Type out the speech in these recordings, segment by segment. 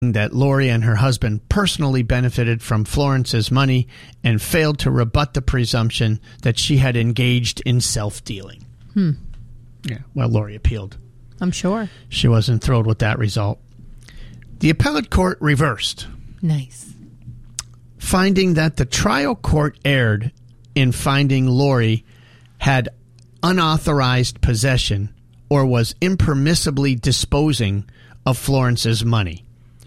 that Lori and her husband personally benefited from Florence's money and failed to rebut the presumption that she had engaged in self-dealing. Yeah, well, Lori appealed. I'm sure. She wasn't thrilled with that result. The appellate court reversed. Nice. Finding that the trial court erred in finding Lori had unauthorized possession or was impermissibly disposing of Florence's money.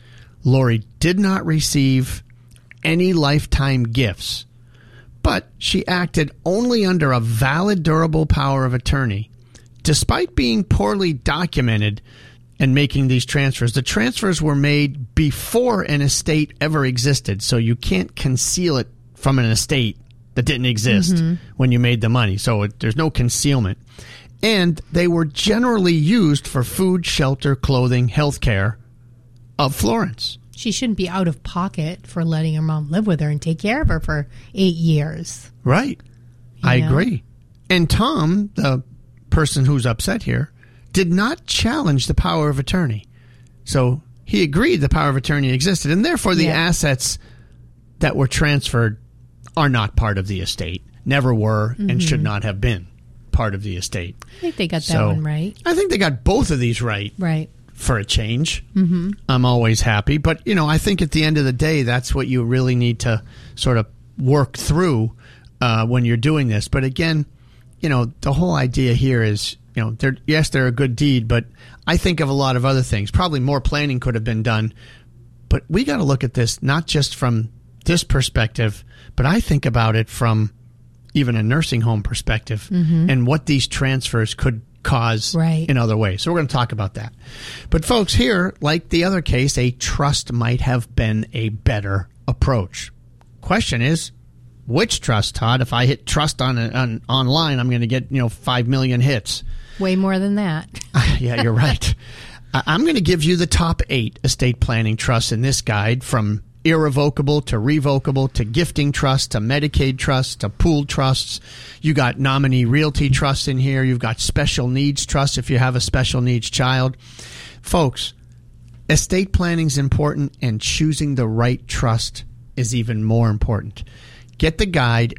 Lori did not receive any lifetime gifts, but she acted only under a valid durable power of attorney. Despite being poorly documented and making these transfers, the transfers were made before an estate ever existed, so you can't conceal it from an estate that didn't exist when you made the money. So there's no concealment. And they were generally used for food, shelter, clothing, health care of Florence. She shouldn't be out of pocket for letting her mom live with her and take care of her for 8 years. Right. I agree. And Tom, the person who's upset here, did not challenge the power of attorney. So he agreed the power of attorney existed, and therefore the assets that were transferred are not part of the estate, never were, and should not have been part of the estate. I think they got that one right. I think they got both of these right. Right. For a change. I'm always happy. But, I think at the end of the day, that's what you really need to sort of work through when you're doing this. But again, the whole idea here is, they're a good deed, but I think of a lot of other things. Probably more planning could have been done. But we got to look at this not just from this perspective, but I think about it from even a nursing home perspective and what these transfers could cause in other ways. So we're going to talk about that. But folks, here, like the other case, a trust might have been a better approach. Question is, which trust, Todd? If I hit trust on online, I'm going to get 5 million hits. Way more than that. Yeah, you're right. I'm going to give you the top 8 estate planning trusts in this guide, from irrevocable to revocable to gifting trust to Medicaid trusts to pooled trusts. You got nominee realty trusts in here. You've got special needs trusts if you have a special needs child. Folks, estate planning is important, and choosing the right trust is even more important. Get the guide,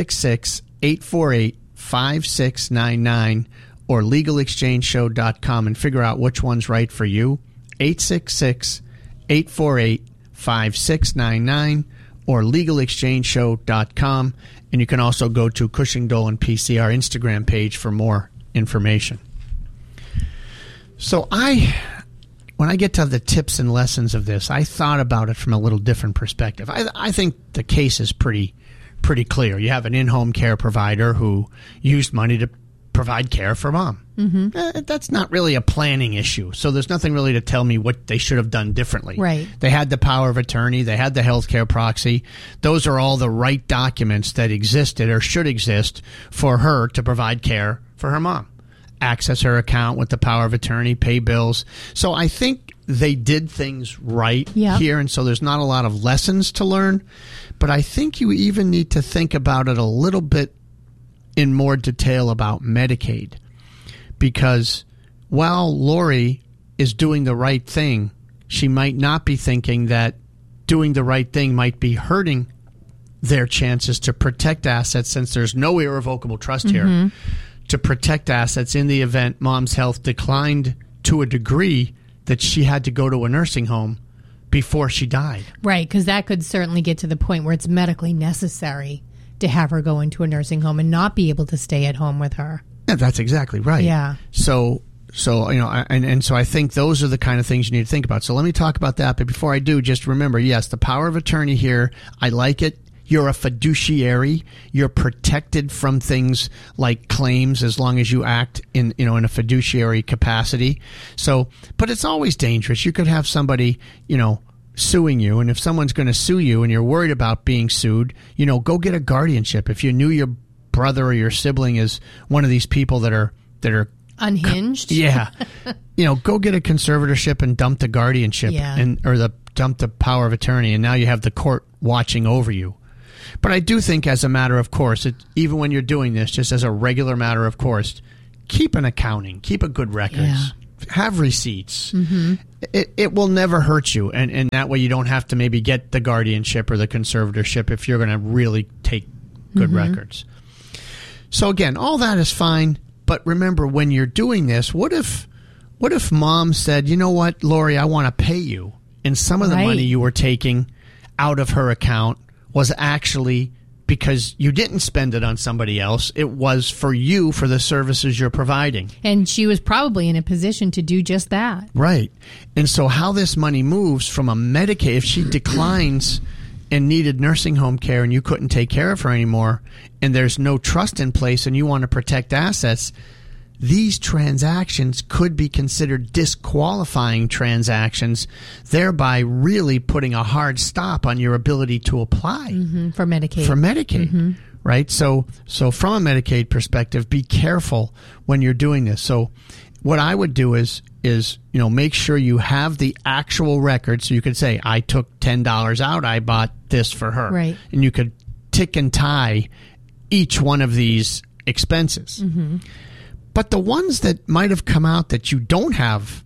866-848-5699 or LegalExchangeShow.com, and figure out which one's right for you. 866-848-5699 or LegalExchangeShow.com. And you can also go to Cushing Dolan PC, our Instagram page, for more information. So when I get to the tips and lessons of this, I thought about it from a little different perspective. I think the case is pretty clear. You have an in-home care provider who used money to provide care for mom. That's not really a planning issue. So there's nothing really to tell me what they should have done differently. Right. They had the power of attorney. They had the healthcare proxy. Those are all the right documents that existed or should exist for her to provide care for her mom. Access her account with the power of attorney, pay bills. So I think they did things right here, and so there's not a lot of lessons to learn. But I think you even need to think about it a little bit in more detail about Medicaid. Because while Lori is doing the right thing, she might not be thinking that doing the right thing might be hurting their chances to protect assets, since there's no irrevocable trust here, to protect assets in the event mom's health declined to a degree that she had to go to a nursing home before she died. Right, because that could certainly get to the point where it's medically necessary to have her go into a nursing home and not be able to stay at home with her. Yeah, that's exactly right. Yeah. So so I think those are the kind of things you need to think about. So let me talk about that. But before I do, just remember, yes, the power of attorney here, I like it. You're a fiduciary. You're protected from things like claims as long as you act in a fiduciary capacity. So, but it's always dangerous. You could have somebody, suing you, and if someone's going to sue you and you're worried about being sued, go get a guardianship. If you knew your brother or your sibling is one of these people that are unhinged, go get a conservatorship and dump the guardianship or dump the power of attorney, and now you have the court watching over you. But I do think, as a matter of course, even when you're doing this, just as a regular matter of course, keep an accounting, keep a good records have receipts. It will never hurt you, and that way you don't have to maybe get the guardianship or the conservatorship if you're going to really take good records. So again, all that is fine, but remember, when you're doing this, what if mom said, you know what, Lori, I want to pay you, and some of the money you were taking out of her account was actually because you didn't spend it on somebody else. It was for you, for the services you're providing. And she was probably in a position to do just that. Right. And so how this money moves from a Medicaid, if she declines and needed nursing home care and you couldn't take care of her anymore, and there's no trust in place and you want to protect assets, these transactions could be considered disqualifying transactions, thereby really putting a hard stop on your ability to apply for Medicaid. Right? So from a Medicaid perspective, be careful when you're doing this. So what I would do is make sure you have the actual record, so you could say, I took $10 out, I bought this for her. Right. And you could tick and tie each one of these expenses. But the ones that might have come out that you don't have,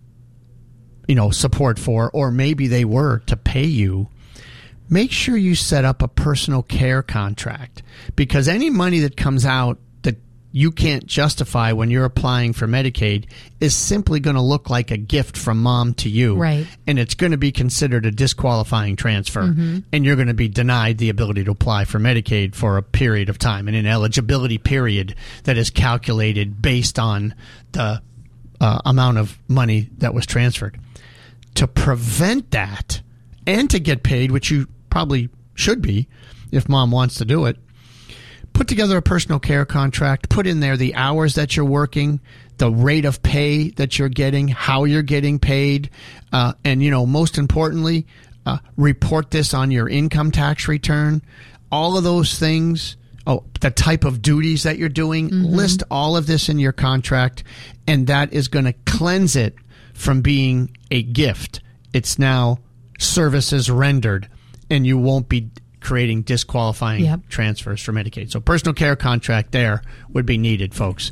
support for, or maybe they were to pay you, make sure you set up a personal care contract, because any money that comes out that you can't justify when you're applying for Medicaid is simply going to look like a gift from mom to you. Right. And it's going to be considered a disqualifying transfer. And you're going to be denied the ability to apply for Medicaid for a period of time, an ineligibility period that is calculated based on the amount of money that was transferred. To prevent that and to get paid, which you probably should be if mom wants to do it, put together a personal care contract, put in there the hours that you're working, the rate of pay that you're getting, how you're getting paid, and, most importantly, report this on your income tax return. All of those things, the type of duties that you're doing, list all of this in your contract, and that is going to cleanse it from being a gift. It's now services rendered, and you won't be creating disqualifying transfers for Medicaid. So personal care contract there would be needed, folks.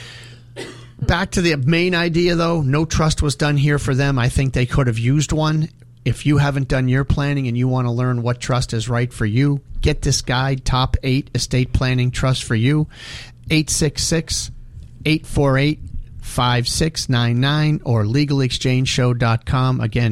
Back to the main idea, though, no trust was done here for them. I think they could have used one. If you haven't done your planning and you want to learn what trust is right for you, get this guide, Top 8 Estate Planning Trust for You, 866-848-5699 or legalexchangeshow.com. Again,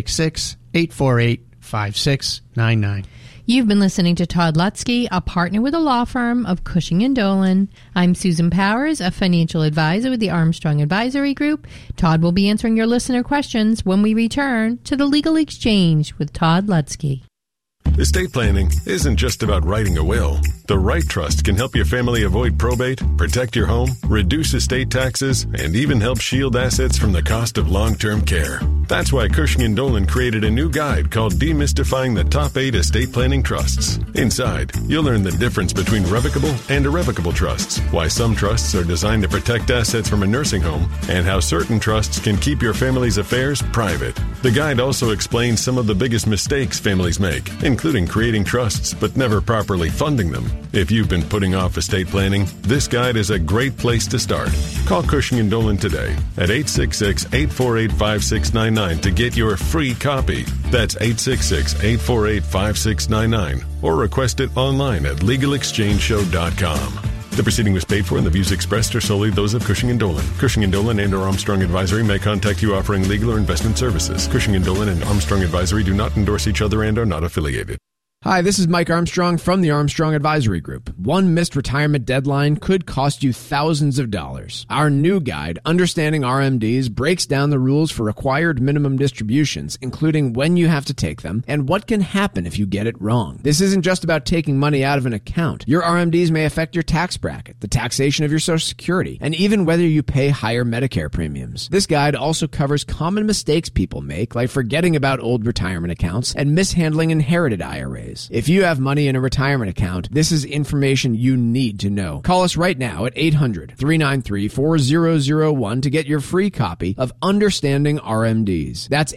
866-848-5699. You've been listening to Todd Lutzke, a partner with a law firm of Cushing & Dolan. I'm Susan Powers, a financial advisor with the Armstrong Advisory Group. Todd will be answering your listener questions when we return to the Legal Exchange with Todd Lutzke. Estate planning isn't just about writing a will. The right trust can help your family avoid probate, protect your home, reduce estate taxes, and even help shield assets from the cost of long-term care. That's why Cushing & Dolan created a new guide called Demystifying the Top 8 Estate Planning Trusts. Inside, you'll learn the difference between revocable and irrevocable trusts, why some trusts are designed to protect assets from a nursing home, and how certain trusts can keep your family's affairs private. The guide also explains some of the biggest mistakes families make, including creating trusts but never properly funding them. If you've been putting off estate planning, this guide is a great place to start. Call Cushing & Dolan today at 866-848-5699 to get your free copy. That's 866-848-5699 or request it online at legalexchangeshow.com. The proceeding was paid for and the views expressed are solely those of Cushing & Dolan. Cushing & Dolan and or Armstrong Advisory may contact you offering legal or investment services. Cushing & Dolan and Armstrong Advisory do not endorse each other and are not affiliated. Hi, this is Mike Armstrong from the Armstrong Advisory Group. One missed retirement deadline could cost you thousands of dollars. Our new guide, Understanding RMDs, breaks down the rules for required minimum distributions, including when you have to take them and what can happen if you get it wrong. This isn't just about taking money out of an account. Your RMDs may affect your tax bracket, the taxation of your Social Security, and even whether you pay higher Medicare premiums. This guide also covers common mistakes people make, like forgetting about old retirement accounts and mishandling inherited IRAs. ways. If you have money in a retirement account, this is information you need to know. Call us right now at 800-393-4001 to get your free copy of Understanding RMDs. That's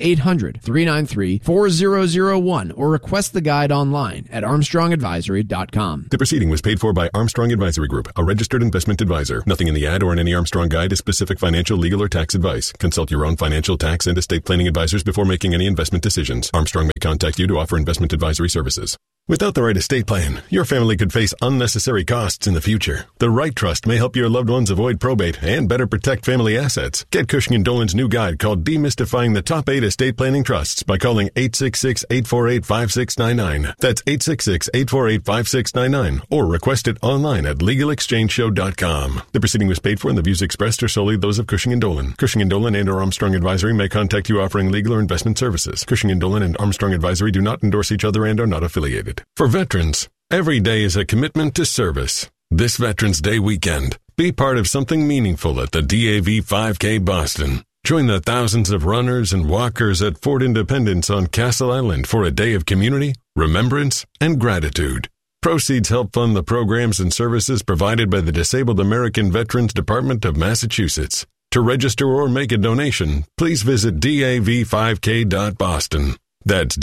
800-393-4001 or request the guide online at armstrongadvisory.com. The proceeding was paid for by Armstrong Advisory Group, a registered investment advisor. Nothing in the ad or in any Armstrong guide is specific financial, legal, or tax advice. Consult your own financial, tax, and estate planning advisors before making any investment decisions. Armstrong may contact you to offer investment advisory services. Without the right estate plan, your family could face unnecessary costs in the future. The Right Trust may help your loved ones avoid probate and better protect family assets. Get Cushing & Dolan's new guide called Demystifying the Top 8 Estate Planning Trusts by calling 866-848-5699. That's 866-848-5699 or request it online at LegalExchangeShow.com. The proceeding was paid for and the views expressed are solely those of Cushing & Dolan. Cushing & Dolan and or Armstrong Advisory may contact you offering legal or investment services. Cushing & Dolan and Armstrong Advisory do not endorse each other and are not affiliated. For veterans, every day is a commitment to service. This Veterans Day weekend, be part of something meaningful at the DAV 5K Boston. Join the thousands of runners and walkers at Fort Independence on Castle Island for a day of community, remembrance, and gratitude. Proceeds help fund the programs and services provided by the Disabled American Veterans Department of Massachusetts. To register or make a donation, please visit dav5k.boston. That's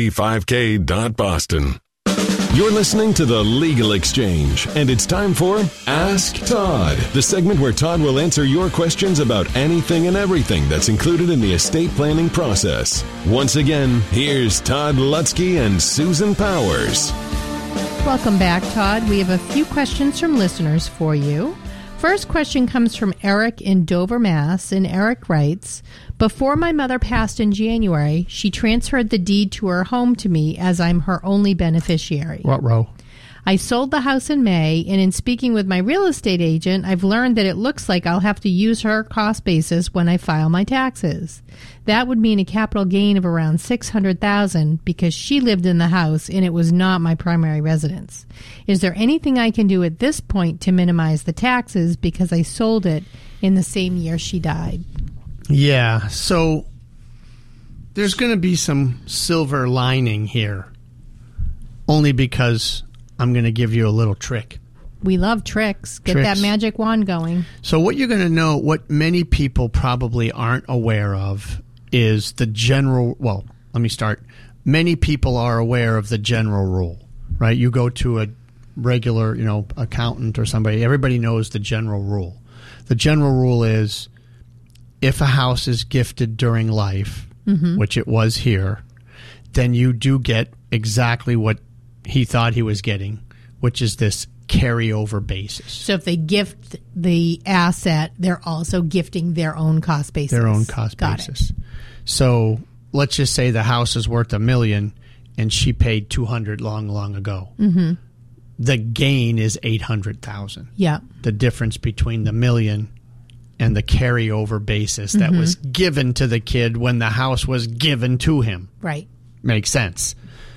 dav5k.boston. You're listening to The Legal Exchange, and it's time for Ask Todd, the segment where Todd will answer your questions about anything and everything that's included in the estate planning process. Once again, here's Todd Lutzke and Susan Powers. Welcome back, Todd. We have a few questions from listeners for you. First question comes from Eric in Dover, Mass. And Eric writes, before my mother passed in January, she transferred the deed to her home to me as I'm her only beneficiary. What row? I sold the house in May, and in speaking with my real estate agent, I've learned that it looks like I'll have to use her cost basis when I file my taxes. That would mean a capital gain of around $600,000 because she lived in the house and it was not my primary residence. Is there anything I can do at this point to minimize the taxes because I sold it in the same year she died? Yeah, so there's going to be some silver lining here, only because I'm going to give you a little trick. We love tricks. Get that magic wand going. So what you're going to know, what many people probably aren't aware of is the general, well, let me start. Many people are aware of the general rule, right? You go to a regular, accountant or somebody, everybody knows the general rule. The general rule is if a house is gifted during life, which it was here, then you do get exactly what he thought he was getting, which is this carryover basis. So if they gift the asset, they're also gifting their own cost basis. Their own cost basis. So let's just say the house is worth $1 million and she paid $200 long ago. Mm-hmm. The gain is $800,000. Yeah. The difference between the $1 million and the carryover basis that was given to the kid when the house was given to him. Right. Makes sense.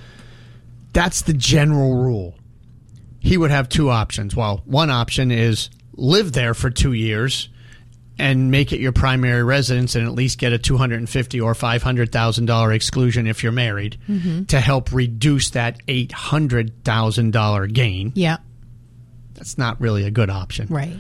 That's the general rule. He would have two options. Well, one option is live there for 2 years and make it your primary residence and at least get a $250,000 or $500,000 exclusion if you're married to help reduce that $800,000 gain. Yeah. That's not really a good option. Right.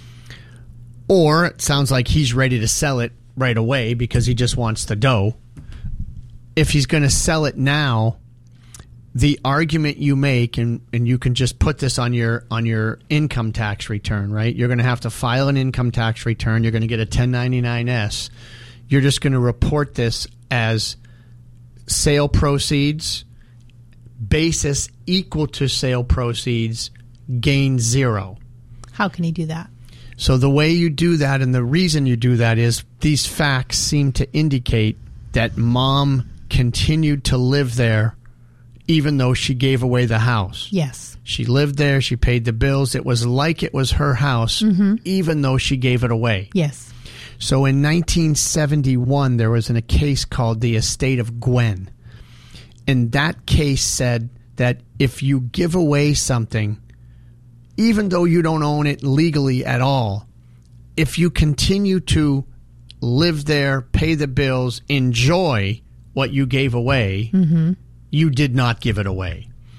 Or it sounds like he's ready to sell it right away because he just wants the dough. If he's going to sell it now, the argument you make, and you can just put this on your income tax return, right? You're going to have to file an income tax return. You're going to get a 1099-S. You're just going to report this as sale proceeds, basis equal to sale proceeds, gain zero. How can he do that? So the way you do that, and the reason you do that, is these facts seem to indicate that mom continued to live there even though she gave away the house. Yes. She lived there. She paid the bills. It was like it was her house, even though she gave it away. Yes. So in 1971, there was a case called the Estate of Gwen. And that case said that if you give away something, even though you don't own it legally at all, if you continue to live there, pay the bills, enjoy what you gave away, you did not give it away.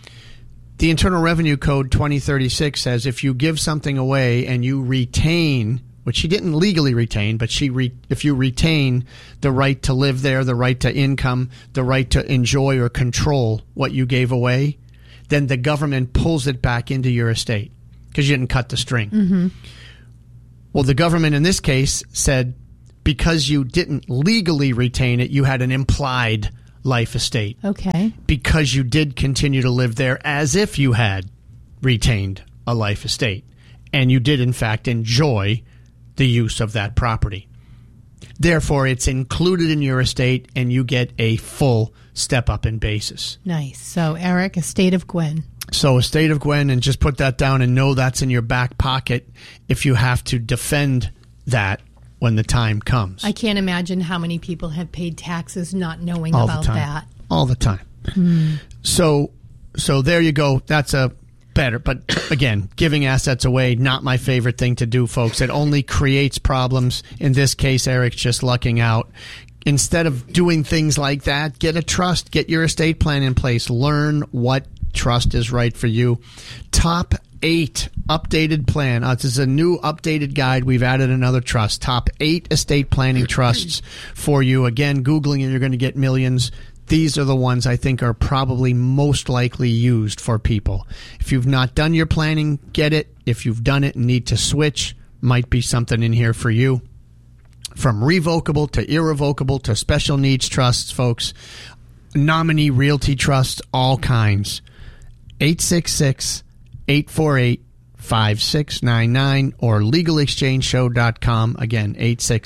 The Internal Revenue Code 2036 says if you give something away and you retain, which she didn't legally retain, but if you retain the right to live there, the right to income, the right to enjoy or control what you gave away, then the government pulls it back into your estate because you didn't cut the string. Mm-hmm. Well, the government in this case said because you didn't legally retain it, you had an implied life estate. Okay. Because you did continue to live there as if you had retained a life estate. And you did, in fact, enjoy the use of that property. Therefore, it's included in your estate and you get a full step up in basis. Nice. So, Eric, estate of Gwen. So, estate of Gwen, and just put that down and know that's in your back pocket if you have to defend that when the time comes. I can't imagine how many people have paid taxes not knowing All about the time. that. All the time. So there you go. That's a better. But again, giving assets away, not my favorite thing to do, folks. It only creates problems. In this case, Eric's just lucking out. Instead of doing things like that, get a trust. Get your estate plan in place. Learn what trust is right for you. Top 8 updated plan. This is a new updated guide. We've added another trust. Top 8 estate planning trusts for you. Again, Googling it, you're going to get millions. These are the ones I think are probably most likely used for people. If you've not done your planning, get it. If you've done it and need to switch, might be something in here for you. From revocable to irrevocable to special needs trusts, folks. Nominee realty trusts, all kinds. 866-848-5699 or legalexchangeshow.com. Again,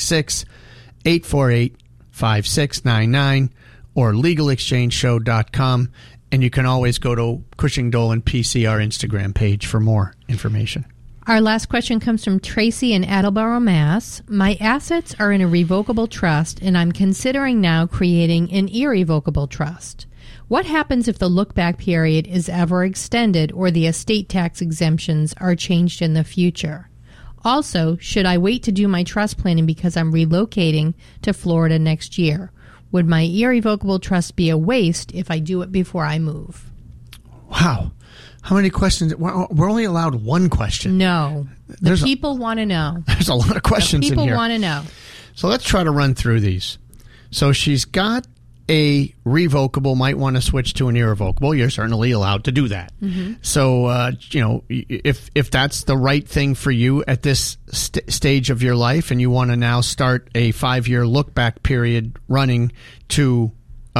866-848-5699 or legalexchangeshow.com. And you can always go to Cushing Dolan PC, our Instagram page, for more information. Our last question comes from Tracy in Attleboro, Mass. My assets are in a revocable trust, and I'm considering now creating an irrevocable trust. What happens if the look-back period is ever extended or the estate tax exemptions are changed in the future? Also, should I wait to do my trust planning because I'm relocating to Florida next year? Would my irrevocable trust be a waste if I do it before I move? Wow. How many questions? We're only allowed one question. No. The people want to know. There's a lot of questions in here. People want to know. So let's try to run through these. So she's got a revocable, might want to switch to an irrevocable. You're certainly allowed to do that. Mm-hmm. So, if that's the right thing for you at this stage of your life and you want to now start a 5-year look-back period running to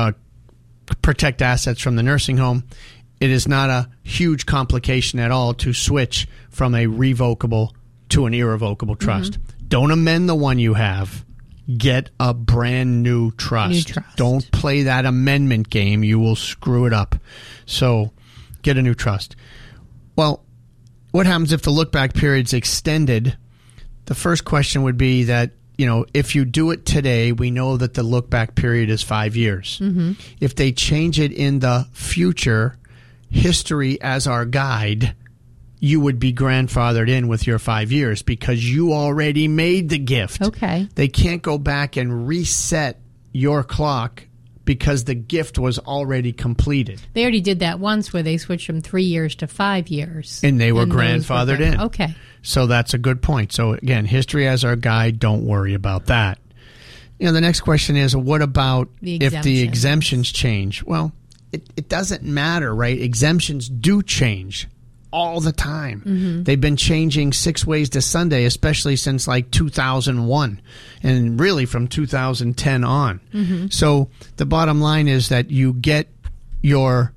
protect assets from the nursing home, it is not a huge complication at all to switch from a revocable to an irrevocable trust. Mm-hmm. Don't amend the one you have. Get a brand new trust. Don't play that amendment game. You will screw it up. So get a new trust. Well, what happens if the look-back period's extended? The first question would be that, if you do it today, we know that the look-back period is 5 years. Mm-hmm. If they change it in the future, history as our guide, you would be grandfathered in with your 5 years because you already made the gift. Okay. They can't go back and reset your clock because the gift was already completed. They already did that once where they switched from 3 years to 5 years. And they were grandfathered in. Okay. So that's a good point. So again, history as our guide, don't worry about that. The next question is, what about if the exemptions change? Well, it doesn't matter, right? Exemptions do change all the time. Mm-hmm. They've been changing 6 ways to Sunday, especially since like 2001 and really from 2010 on. Mm-hmm. So the bottom line is that you get your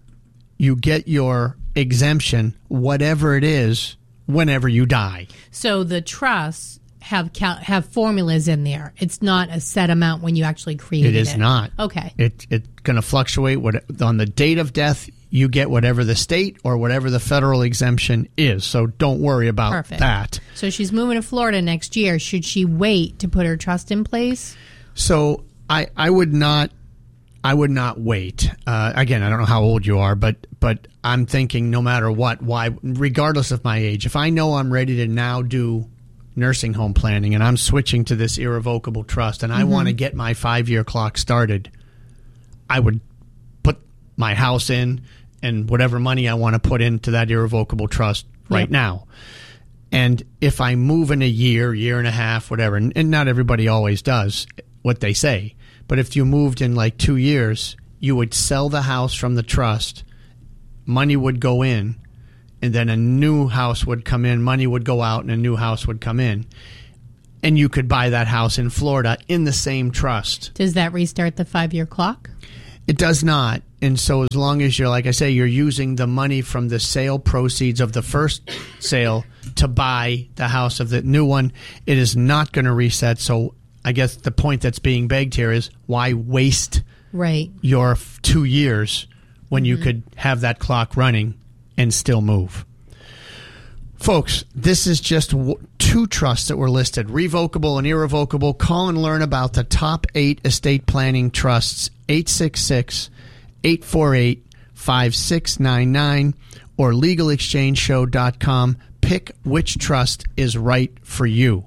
exemption, whatever it is, whenever you die. So the trusts have formulas in there. It's not a set amount when you actually create it. It is not. Okay. It's going to fluctuate. On the date of death, you get whatever the state or whatever the federal exemption is. So don't worry about that. So she's moving to Florida next year. Should she wait to put her trust in place? So I would not wait. Again, I don't know how old you are, but I'm thinking no matter what, why, regardless of my age, if I know I'm ready to now do nursing home planning and I'm switching to this irrevocable trust and I want to get my 5-year clock started, I would put my house in and whatever money I want to put into that irrevocable trust right now. And if I move in a year and a half, whatever, and not everybody always does what they say, but if you moved in like 2 years, you would sell the house from the trust, money would go in, and then a new house would come in, money would go out, and a new house would come in. And you could buy that house in Florida in the same trust. Does that restart the 5-year clock? It does not. And so as long as you're, like I say, you're using the money from the sale proceeds of the first sale to buy the house of the new one, it is not going to reset. So I guess the point that's being begged here is why waste your 2 years when you could have that clock running and still move. Folks, this is just 2 trusts that were listed, revocable and irrevocable. Call and learn about the top 8 estate planning trusts, 866-848-5699 or legalexchangeshow.com. Pick which trust is right for you.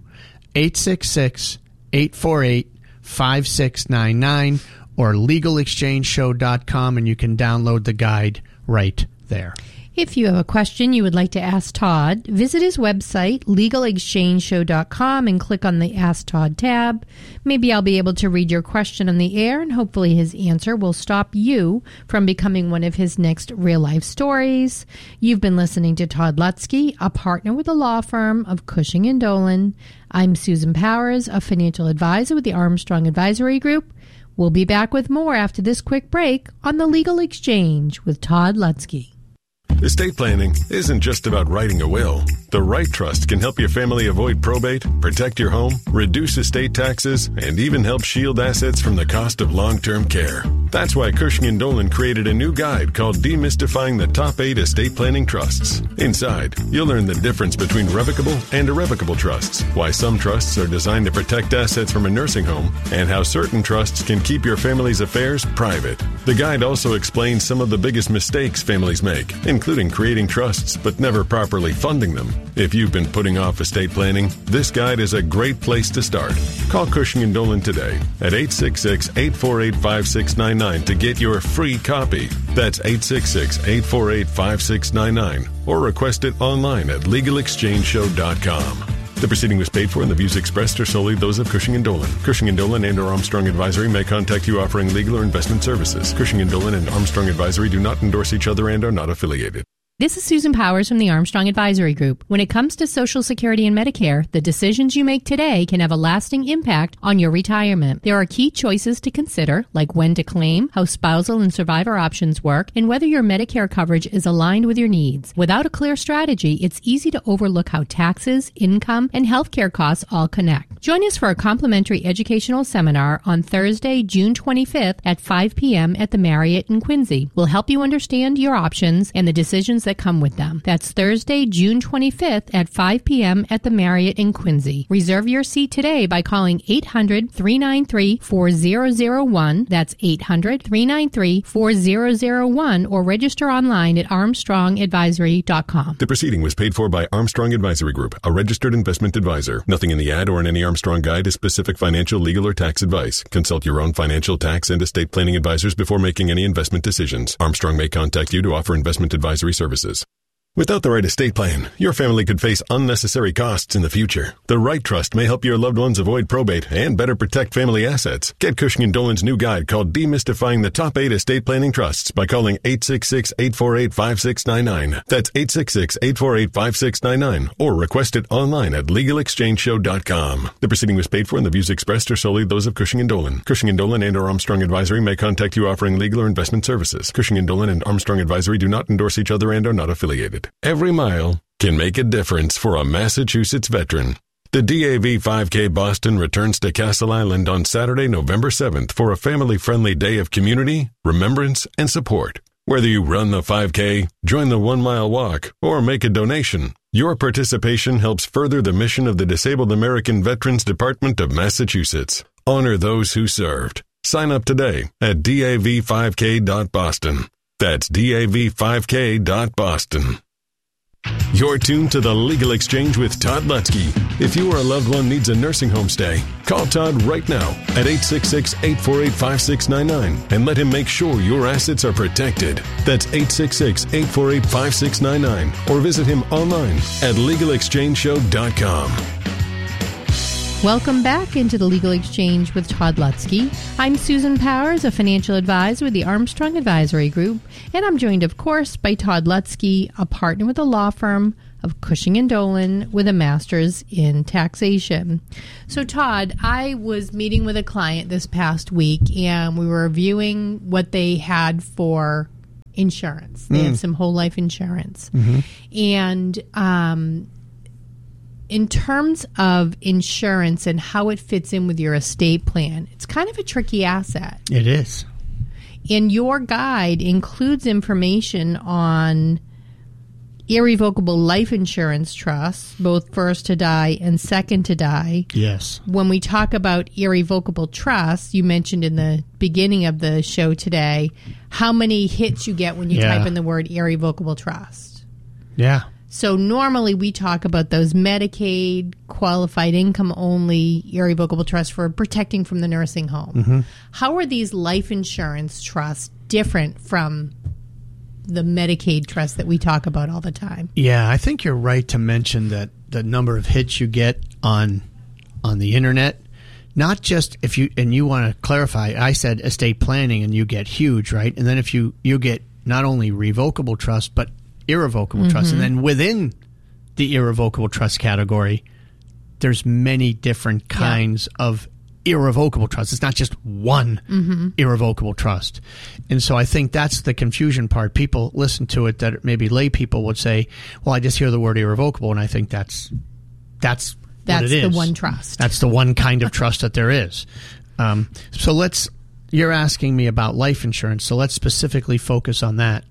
866-848-5699 or legalexchangeshow.com, and you can download the guide right there. If you have a question you would like to ask Todd, visit his website, legalexchangeshow.com, and click on the Ask Todd tab. Maybe I'll be able to read your question on the air, and hopefully his answer will stop you from becoming one of his next real-life stories. You've been listening to Todd Lutzke, a partner with the law firm of Cushing & Dolan. I'm Susan Powers, a financial advisor with the Armstrong Advisory Group. We'll be back with more after this quick break on The Legal Exchange with Todd Lutzke. Estate planning isn't just about writing a will. The right trust can help your family avoid probate, protect your home, reduce estate taxes, and even help shield assets from the cost of long-term care. That's why Cushing & Dolan created a new guide called Demystifying the Top 8 Estate Planning Trusts. Inside, you'll learn the difference between revocable and irrevocable trusts, why some trusts are designed to protect assets from a nursing home, and how certain trusts can keep your family's affairs private. The guide also explains some of the biggest mistakes families make, including creating trusts but never properly funding them. If you've been putting off estate planning, this guide is a great place to start. Call Cushing & Dolan today at 866-848-5699 to get your free copy. That's 866-848-5699 or request it online at legalexchangeshow.com. The proceeding was paid for and the views expressed are solely those of Cushing & Dolan. Cushing & Dolan and or Armstrong Advisory may contact you offering legal or investment services. Cushing & Dolan and Armstrong Advisory do not endorse each other and are not affiliated. This is Susan Powers from the Armstrong Advisory Group. When it comes to Social Security and Medicare, the decisions you make today can have a lasting impact on your retirement. There are key choices to consider, like when to claim, how spousal and survivor options work, and whether your Medicare coverage is aligned with your needs. Without a clear strategy, it's easy to overlook how taxes, income, and healthcare costs all connect. Join us for a complimentary educational seminar on Thursday, June 25th at 5 p.m. at the Marriott in Quincy. We'll help you understand your options and the decisions that come with them. That's Thursday, June 25th at 5 p.m. at the Marriott in Quincy. Reserve your seat today by calling 800-393-4001. That's 800-393-4001 or register online at armstrongadvisory.com. The proceeding was paid for by Armstrong Advisory Group, a registered investment advisor. Nothing in the ad or in any Armstrong guide is specific financial, legal, or tax advice. Consult your own financial, tax, and estate planning advisors before making any investment decisions. Armstrong may contact you to offer investment advisory services. Without the right estate plan, your family could face unnecessary costs in the future. The right trust may help your loved ones avoid probate and better protect family assets. Get Cushing & Dolan's new guide called Demystifying the Top 8 Estate Planning Trusts by calling 866-848-5699. That's 866-848-5699 or request it online at legalexchangeshow.com. The proceeding was paid for and the views expressed are solely those of Cushing & Dolan. Cushing & Dolan and or Armstrong Advisory may contact you offering legal or investment services. Cushing & Dolan and Armstrong Advisory do not endorse each other and are not affiliated. Every mile can make a difference for a Massachusetts veteran. The DAV 5K Boston returns to Castle Island on Saturday, November 7th for a family-friendly day of community, remembrance, and support. Whether you run the 5K, join the 1 mile walk, or make a donation, your participation helps further the mission of the Disabled American Veterans Department of Massachusetts. Honor those who served. Sign up today at dav5k.boston. That's dav5k.boston. You're tuned to The Legal Exchange with Todd Lutzke. If you or a loved one needs a nursing home stay, call Todd right now at 866-848-5699 and let him make sure your assets are protected. That's 866-848-5699 or visit him online at LegalExchangeShow.com. Welcome back into the Legal Exchange with Todd Lutzke. I'm Susan Powers, a financial advisor with the Armstrong Advisory Group, and I'm joined, of course, by Todd Lutzke, a partner with the law firm of Cushing & Dolan with a master's in taxation. So, Todd, I was meeting with a client this past week, and we were reviewing what they had for insurance. They had some whole life insurance. And in terms of insurance and how it fits in with your estate plan, it's kind of a tricky asset. It is. And your guide includes information on irrevocable life insurance trusts, both first to die and second to die. Yes. When we talk about irrevocable trusts, you mentioned in the beginning of the show today how many hits you get when you type in the word irrevocable trust. Yeah. So normally we talk about those Medicaid, qualified income only, irrevocable trusts for protecting from the nursing home. How are these life insurance trusts different from the Medicaid trust that we talk about all the time? Yeah, I think you're right to mention that the number of hits you get on the internet, not just if you, and you want to clarify, I said estate planning and you get huge, right? And then if you get not only revocable trust, but irrevocable trust. And then within the irrevocable trust category, there's many different kinds of irrevocable trust. It's not just one irrevocable trust. And so I think that's the confusion part. People listen to it that maybe lay people would say, well, I just hear the word irrevocable, and I think that's what it is. The one trust. That's the one kind of trust that there is. So you're asking me about life insurance, so let's specifically focus on that.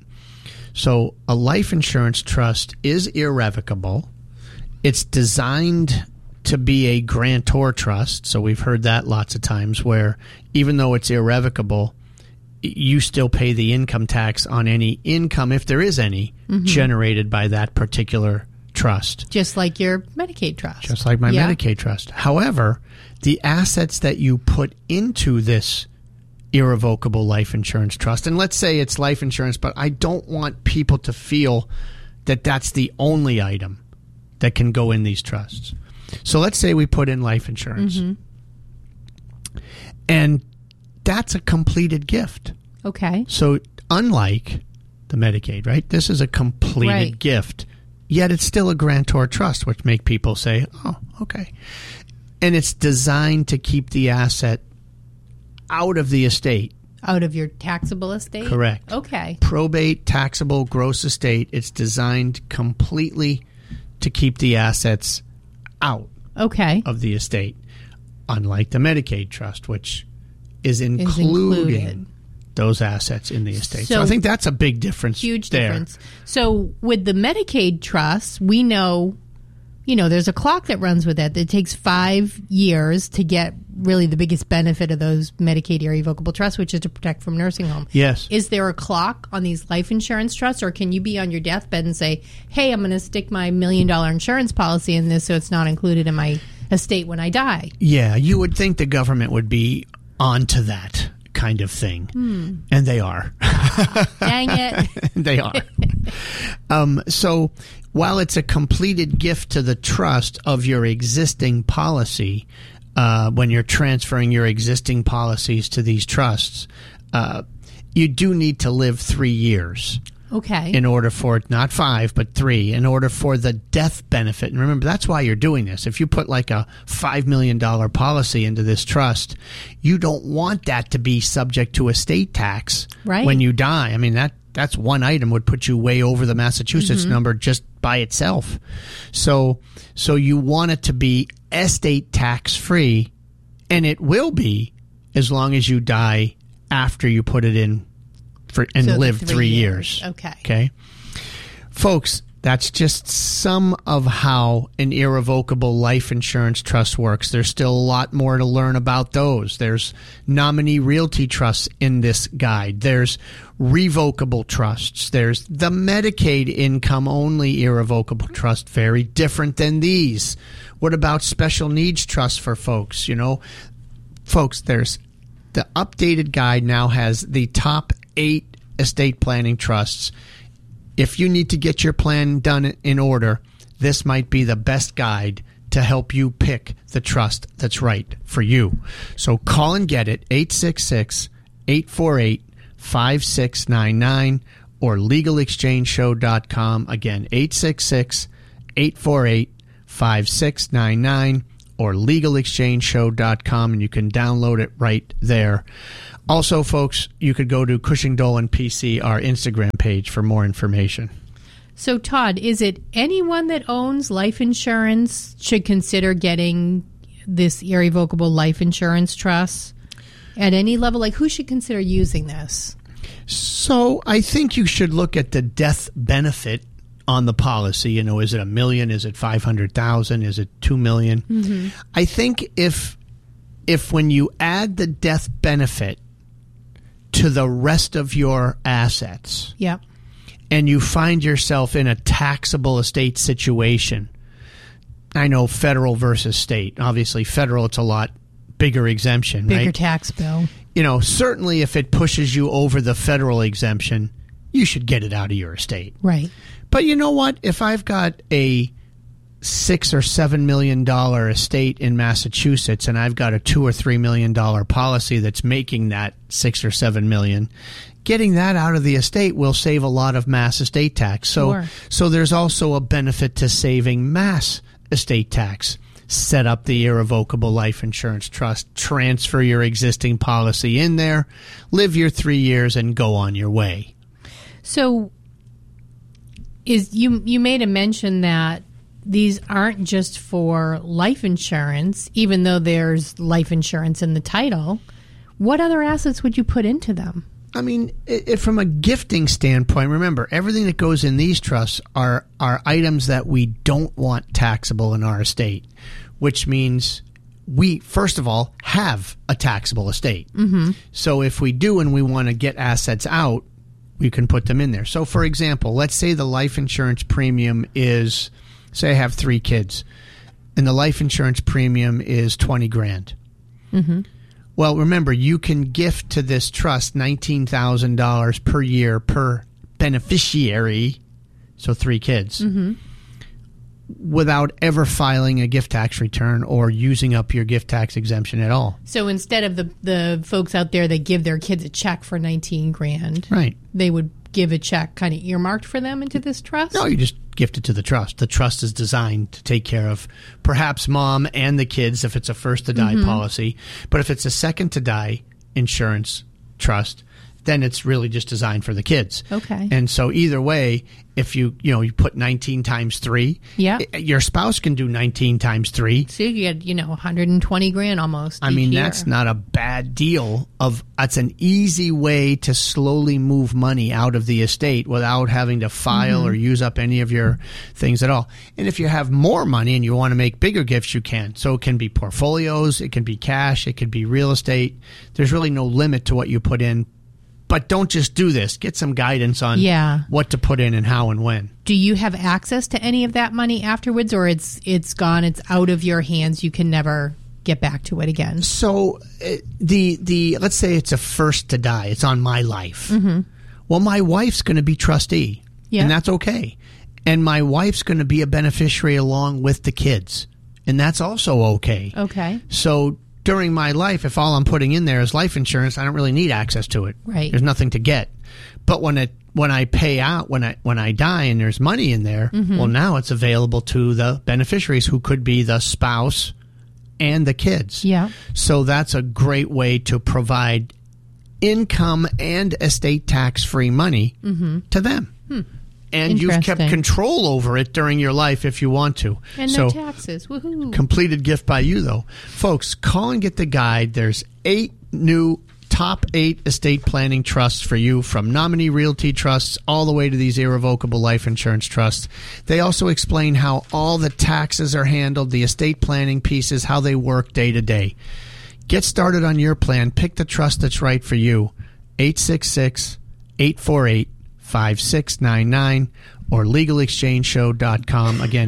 So a life insurance trust is irrevocable. It's designed to be a grantor trust. So we've heard that lots of times where even though it's irrevocable, you still pay the income tax on any income, if there is any, generated by that particular trust. Just like your Medicaid trust. Just like my Medicaid trust. However, the assets that you put into this irrevocable life insurance trust, and let's say it's life insurance, but I don't want people to feel that that's the only item that can go in these trusts. So let's say we put in life insurance, and that's a completed gift. Okay. So unlike the Medicaid, right, this is a completed gift, yet it's still a grantor trust, which make people say, oh, okay. And it's designed to keep the asset out of the estate. Out of your taxable estate? Correct. Okay. Probate, taxable, gross estate. It's designed completely to keep the assets out of the estate, unlike the Medicaid trust, which is including those assets in the estate. So I think that's a big difference. Huge difference. So with the Medicaid trust, we know, there's a clock that runs with that. It takes 5 years to get really the biggest benefit of those Medicaid irrevocable trusts, which is to protect from nursing home. Yes. Is there a clock on these life insurance trusts, or can you be on your deathbed and say, hey, I'm going to stick my $1 million insurance policy in this so it's not included in my estate when I die? Yeah, you would think the government would be onto that kind of thing. And they are. Dang it. They are. So while it's a completed gift to the trust of your existing policy, when you're transferring your existing policies to these trusts, you do need to live 3 years. Okay. In order for, not 5, but 3, in order for the death benefit. And remember, that's why you're doing this. If you put like a $5 million policy into this trust, you don't want that to be subject to estate tax when you die. I mean, that's one item would put you way over the Massachusetts number just by itself. So you want it to be estate tax free, and it will be as long as you die after you put it in and live 3 years. Okay. Okay. Folks, That's just some of how an irrevocable life insurance trust works. There's still a lot more to learn about those. There's nominee realty trusts in this guide. There's revocable trusts. There's the Medicaid income only irrevocable trust, very different than these. What about special needs trusts for folks? You know, folks, there's the updated guide now has the top 8 estate planning trusts. If you need to get your plan done in order, this might be the best guide to help you pick the trust that's right for you. So call and get it, 866-848-5699 or legalexchangeshow.com. Again, 866-848-5699 or legalexchangeshow.com, and you can download it right there. Also, folks, you could go to Cushing Dolan PC, our Instagram page, for more information. So, Todd, is it anyone that owns life insurance should consider getting this irrevocable life insurance trust at any level? Like, who should consider using this? So, I think you should look at the death benefit on the policy. You know, is it $1 million? Is it $500,000? Is it $2 million? Mm-hmm. I think if when you add the death benefit to the rest of your assets, yep, and you find yourself in a taxable estate situation, I know federal versus state. Obviously, federal, it's a lot bigger exemption, bigger right? tax bill. You know, certainly if it pushes you over the federal exemption, you should get it out of your estate. Right. But you know what? If I've got a $6 or $7 million estate in Massachusetts, and I've got a $2 or $3 million policy that's making that $6 or $7 million, getting that out of the estate will save a lot of mass estate tax. So there's also a benefit to saving mass estate tax. Set up the irrevocable life insurance trust, transfer your existing policy in there, live your 3 years, and go on your way. So, you made a mention that these aren't just for life insurance, even though there's life insurance in the title. What other assets would you put into them? I mean, from a gifting standpoint, remember, everything that goes in these trusts are items that we don't want taxable in our estate, which means we, first of all, have a taxable estate. Mm-hmm. So if we do and we want to get assets out, we can put them in there. So, for example, let's say the life insurance premium is, say I have 3 kids, and the life insurance premium is $20,000. Mm-hmm. Well, remember, you can gift to this trust $19,000 per year per beneficiary, so 3 kids, mm-hmm, without ever filing a gift tax return or using up your gift tax exemption at all. So instead of the folks out there that give their kids a check for $19,000, right, they would give a check kind of earmarked for them into this trust? No, you just gift it to the trust. The trust is designed to take care of perhaps mom and the kids if it's a first to die, mm-hmm, policy. But if it's a second to die insurance trust, then it's really just designed for the kids. Okay. And so either way, if you put 19 times 3, yeah, your spouse can do 19 times 3. So you get, $120,000 almost. I mean, year. That's not a bad deal. That's an easy way to slowly move money out of the estate without having to file, mm-hmm, or use up any of your things at all. And if you have more money and you want to make bigger gifts, you can. So it can be portfolios, it can be cash, it could be real estate. There's really no limit to what you put in. But don't just do this. Get some guidance on what to put in and how and when. Do you have access to any of that money afterwards, or it's gone, it's out of your hands, you can never get back to it again? So the let's say it's a first to die. It's on my life. Mm-hmm. Well, my wife's going to be trustee, and that's okay. And my wife's going to be a beneficiary along with the kids, and that's also okay. Okay. So during my life, if all I'm putting in there is life insurance, I don't really need access to it. Right. There's nothing to get. But when I pay out, when I die and there's money in there, mm-hmm, well, now it's available to the beneficiaries, who could be the spouse and the kids. Yeah. So that's a great way to provide income and estate tax-free money, mm-hmm, to them. And you've kept control over it during your life if you want to. And no taxes. Woohoo. Completed gift by you, though. Folks, call and get the guide. There's 8 new top 8 estate planning trusts for you, from nominee realty trusts all the way to these irrevocable life insurance trusts. They also explain how all the taxes are handled, the estate planning pieces, how they work day to day. Get started on your plan. Pick the trust that's right for you. 866-848-5699 or LegalExchangeShow.com. Again,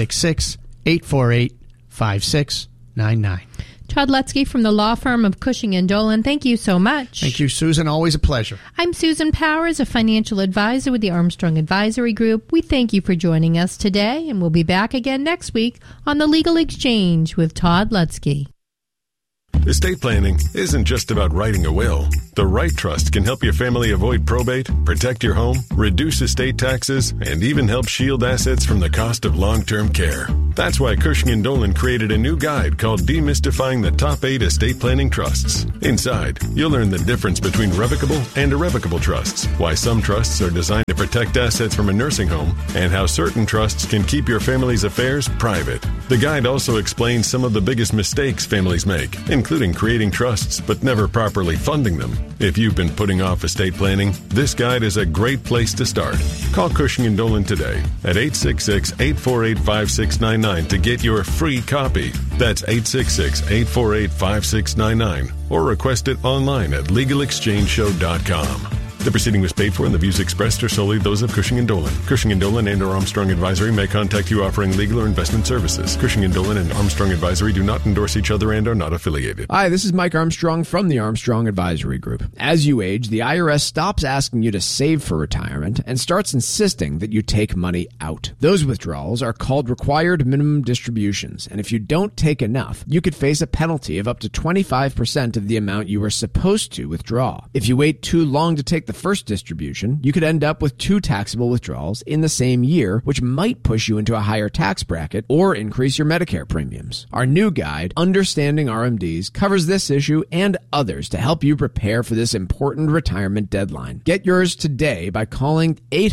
866-848-5699. Todd Lutzke from the law firm of Cushing & Dolan. Thank you so much. Thank you, Susan. Always a pleasure. I'm Susan Powers, a financial advisor with the Armstrong Advisory Group. We thank you for joining us today, and we'll be back again next week on The Legal Exchange with Todd Lutzke. Estate planning isn't just about writing a will. The right trust can help your family avoid probate, protect your home, reduce estate taxes, and even help shield assets from the cost of long-term care. That's why Cushing & Dolan created a new guide called Demystifying the Top 8 Estate Planning Trusts. Inside, you'll learn the difference between revocable and irrevocable trusts, why some trusts are designed to protect assets from a nursing home, and how certain trusts can keep your family's affairs private. The guide also explains some of the biggest mistakes families make, including creating trusts but never properly funding them. If you've been putting off estate planning, this guide is a great place to start. Call Cushing & Dolan today at 866-848-5699 to get your free copy. That's 866-848-5699 or request it online at LegalExchangeShow.com. The proceeding was paid for, and the views expressed are solely those of Cushing & Dolan. Cushing & Dolan and or Armstrong Advisory may contact you offering legal or investment services. Cushing & Dolan and Armstrong Advisory do not endorse each other and are not affiliated. Hi, this is Mike Armstrong from the Armstrong Advisory Group. As you age, the IRS stops asking you to save for retirement and starts insisting that you take money out. Those withdrawals are called required minimum distributions, and if you don't take enough, you could face a penalty of up to 25% of the amount you were supposed to withdraw. If you wait too long to take the first distribution, you could end up with 2 taxable withdrawals in the same year, which might push you into a higher tax bracket or increase your Medicare premiums. Our new guide, Understanding RMDs, covers this issue and others to help you prepare for this important retirement deadline. Get yours today by calling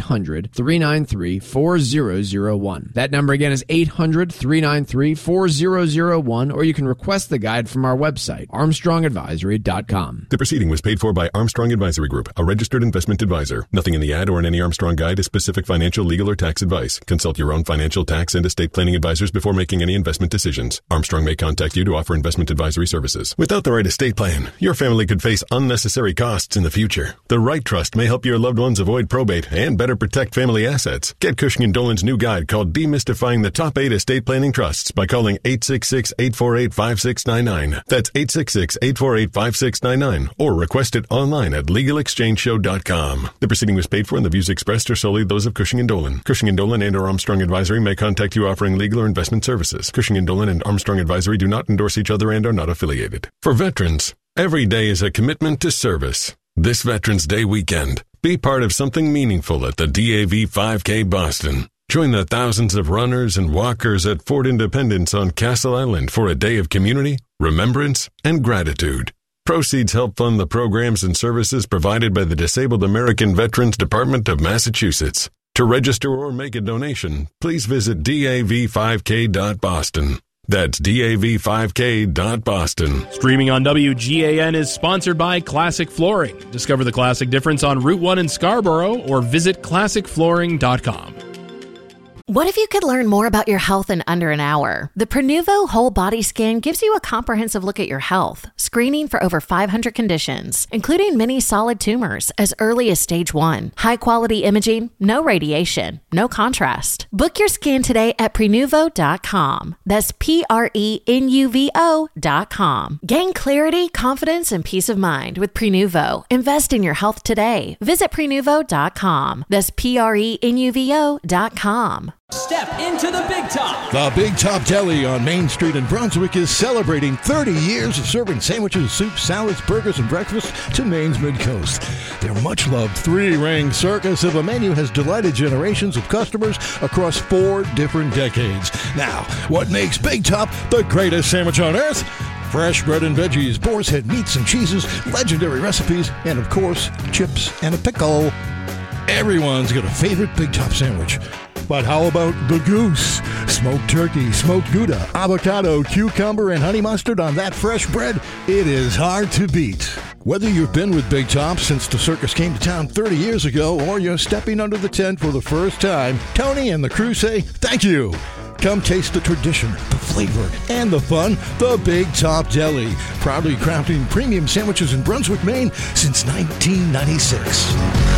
800-393-4001. That number again is 800-393-4001, or you can request the guide from our website, armstrongadvisory.com. The proceeding was paid for by Armstrong Advisory Group, a registered investment advisor. Nothing in the ad or in any Armstrong guide is specific financial, legal, or tax advice. Consult your own financial, tax, and estate planning advisors before making any investment decisions. Armstrong may contact you to offer investment advisory services. Without the right estate plan, your family could face unnecessary costs in the future. The right trust may help your loved ones avoid probate and better protect family assets. Get Cushing & Dolan's new guide called Demystifying the Top 8 Estate Planning Trusts by calling 866-848-5699. That's 866-848-5699, or request it online at LegalExchangeShow.com. The proceeding was paid for, and the views expressed are solely those of Cushing & Dolan. Cushing & Dolan and or Armstrong Advisory may contact you offering legal or investment services. Cushing & Dolan and Armstrong Advisory do not endorse each other and are not affiliated. For veterans, every day is a commitment to service. This Veterans Day weekend, be part of something meaningful at the DAV 5K Boston. Join the thousands of runners and walkers at Fort Independence on Castle Island for a day of community, remembrance, and gratitude. Proceeds help fund the programs and services provided by the Disabled American Veterans Department of Massachusetts. To register or make a donation, please visit dav5k.boston. That's dav5k.boston. Streaming on WGAN is sponsored by Classic Flooring. Discover the classic difference on Route 1 in Scarborough or visit classicflooring.com. What if you could learn more about your health in under an hour? The Prenuvo Whole Body Scan gives you a comprehensive look at your health, screening for over 500 conditions, including many solid tumors as early as stage 1. High-quality imaging, no radiation, no contrast. Book your scan today at Prenuvo.com. That's Prenuvo.com. Gain clarity, confidence, and peace of mind with Prenuvo. Invest in your health today. Visit Prenuvo.com. That's Prenuvo.com. Step into the Big Top. The Big Top Deli on Main Street in Brunswick is celebrating 30 years of serving sandwiches, soups, salads, burgers, and breakfast to Maine's Mid-Coast. Their much-loved 3-ring circus of a menu has delighted generations of customers across 4 different decades. Now, what makes Big Top the greatest sandwich on earth? Fresh bread and veggies, boar's head meats and cheeses, legendary recipes, and of course, chips and a pickle. Everyone's got a favorite Big Top sandwich. But how about the goose? Smoked turkey, smoked Gouda, avocado, cucumber, and honey mustard on that fresh bread? It is hard to beat. Whether you've been with Big Top since the circus came to town 30 years ago or you're stepping under the tent for the first time, Tony and the crew say thank you. Come taste the tradition, the flavor, and the fun. The Big Top Deli. Proudly crafting premium sandwiches in Brunswick, Maine since 1996.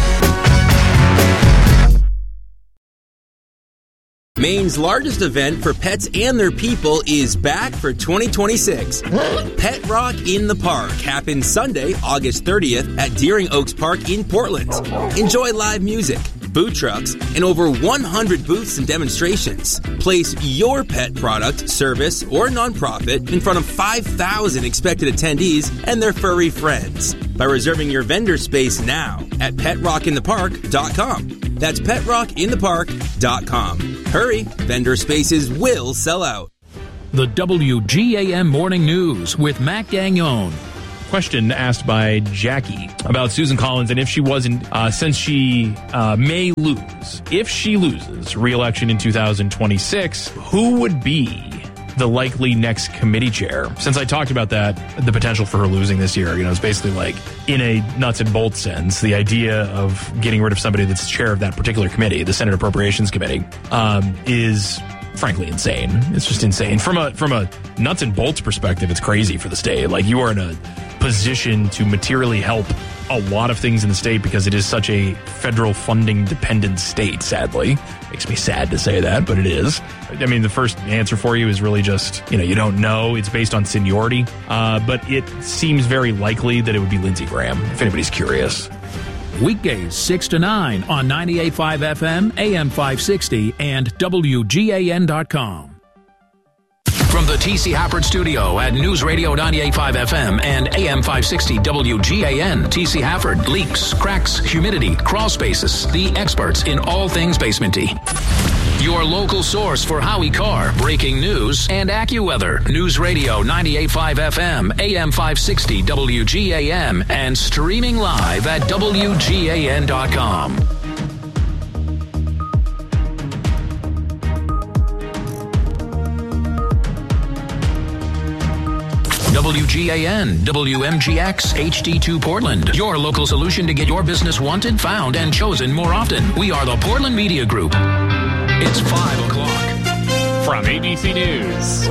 Maine's largest event for pets and their people is back for 2026. Pet Rock in the Park happens Sunday, August 30th at Deering Oaks Park in Portland. Enjoy live music, food trucks, and over 100 booths and demonstrations. Place your pet product, service, or nonprofit in front of 5,000 expected attendees and their furry friends by reserving your vendor space now at PetRockInThePark.com. That's PetRockInThePark.com. Hurry, vendor spaces will sell out. The WGAM Morning News with Matt Gagnon. Question asked by Jackie about Susan Collins and if she wasn't, since she may lose, if she loses re-election in 2026, who would be the likely next committee chair? Since I talked about that, the potential for her losing this year, it's basically like in a nuts and bolts sense, the idea of getting rid of somebody that's chair of that particular committee, the Senate Appropriations Committee, is frankly insane. It's just insane. From a nuts and bolts perspective, it's crazy for the state. Like, you are in a position to materially help a lot of things in the state because it is such a federal funding dependent state, sadly. Makes me sad to say that, but it is. I mean, the first answer for you is really just, you don't know. It's based on seniority, but it seems very likely that it would be Lindsey Graham, if anybody's curious. Weekdays 6 to 9 on 98.5 FM, AM 560, and WGAN.com. From the T.C. Hafford Studio at News Radio 98.5 FM and AM 560 WGAN, T.C. Hafford, leaks, cracks, humidity, crawl spaces, the experts in all things basementy. Your local source for Howie Carr, breaking news, and AccuWeather. News Radio 98.5 FM, AM 560 WGAN, and streaming live at WGAN.com. WGAN, WMGX, HD2 Portland. Your local solution to get your business wanted, found, and chosen more often. We are the Portland Media Group. It's 5 o'clock. From ABC News,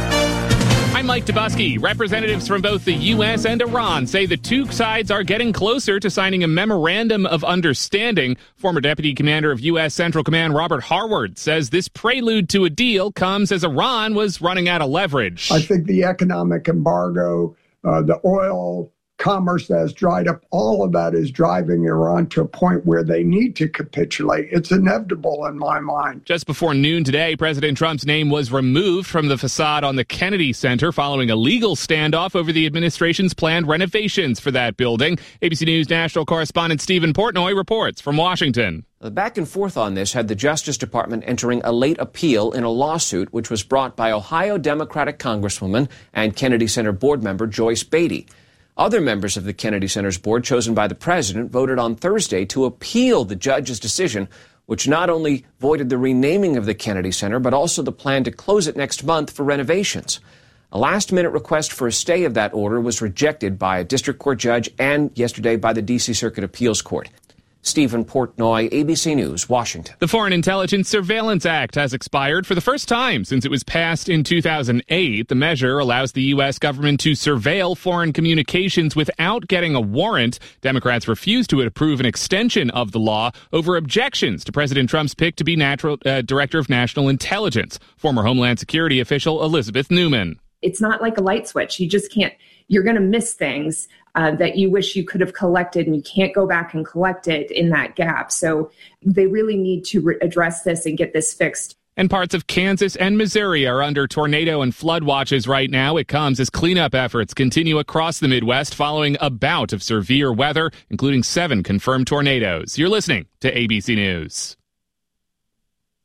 I'm Mike Dubusky. Representatives from both the U.S. and Iran say the two sides are getting closer to signing a memorandum of understanding. Former Deputy Commander of U.S. Central Command Robert Harward says this prelude to a deal comes as Iran was running out of leverage. I think the economic embargo, the oil commerce that has dried up, all of that is driving Iran to a point where they need to capitulate. It's inevitable in my mind. Just before noon today, President Trump's name was removed from the facade on the Kennedy Center following a legal standoff over the administration's planned renovations for that building. ABC News national correspondent Stephen Portnoy reports from Washington. The back and forth on this had the Justice Department entering a late appeal in a lawsuit which was brought by Ohio Democratic Congresswoman and Kennedy Center board member Joyce Beatty. Other members of the Kennedy Center's board chosen by the president voted on Thursday to appeal the judge's decision, which not only voided the renaming of the Kennedy Center, but also the plan to close it next month for renovations. A last-minute request for a stay of that order was rejected by a district court judge and yesterday by the D.C. Circuit Appeals Court. Stephen Portnoy, ABC News, Washington. The Foreign Intelligence Surveillance Act has expired for the first time since it was passed in 2008. The measure allows the U.S. government to surveil foreign communications without getting a warrant. Democrats refused to approve an extension of the law over objections to President Trump's pick to be Director of National Intelligence. Former Homeland Security official Elizabeth Newman. It's not like a light switch. You just can't. You're going to miss things that you wish you could have collected, and you can't go back and collect it in that gap. So they really need to address this and get this fixed. And parts of Kansas and Missouri are under tornado and flood watches right now. It comes as cleanup efforts continue across the Midwest following a bout of severe weather, including 7 confirmed tornadoes. You're listening to ABC News.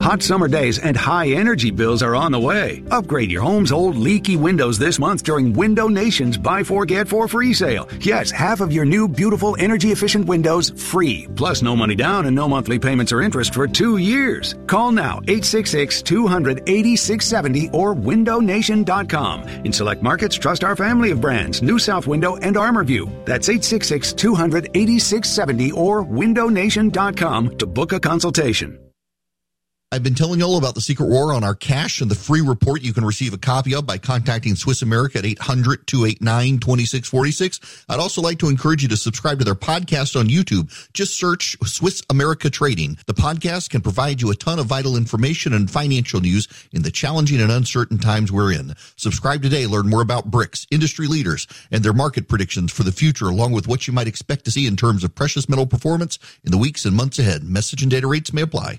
Hot summer days and high energy bills are on the way. Upgrade your home's old leaky windows this month during Window Nation's Buy 4 Get 4 free sale. Yes, half of your new beautiful energy efficient windows free. Plus no money down and no monthly payments or interest for 2 years. Call now 866-200-8670 or windownation.com. In select markets, trust our family of brands, New South Window and ArmorView. That's 866-200-8670 or windownation.com to book a consultation. I've been telling you all about the Secret War on our cash and the free report you can receive a copy of by contacting Swiss America at 800-289-2646. I'd also like to encourage you to subscribe to their podcast on YouTube. Just search Swiss America Trading. The podcast can provide you a ton of vital information and financial news in the challenging and uncertain times we're in. Subscribe today. Learn more about BRICS, industry leaders, and their market predictions for the future, along with what you might expect to see in terms of precious metal performance in the weeks and months ahead. Message and data rates may apply.